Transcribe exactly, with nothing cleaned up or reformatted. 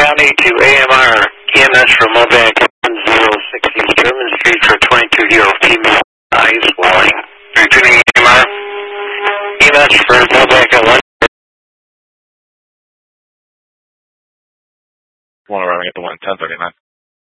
County to A M R E M S for Movac one zero six East German Street for twenty-two year old female eye swelling. Returning E M R. E M S for Movac at one. One running at the one ten thirty-nine.